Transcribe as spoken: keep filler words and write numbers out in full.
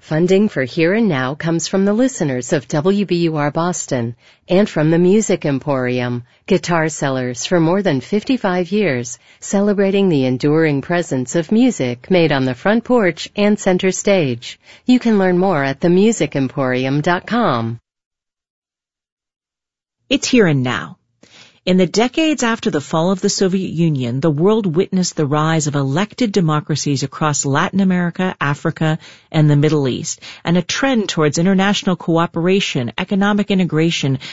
Funding for Here and Now comes from the listeners of W B U R Boston and from the Music Emporium, guitar sellers for more than fifty-five years, celebrating the enduring presence of music made on the front porch and center stage. You can learn more at the music emporium dot com. It's Here and Now. In the decades after the fall of the Soviet Union, the world witnessed the rise of elected democracies across Latin America, Africa, and the Middle East, and a trend towards international cooperation, economic integration,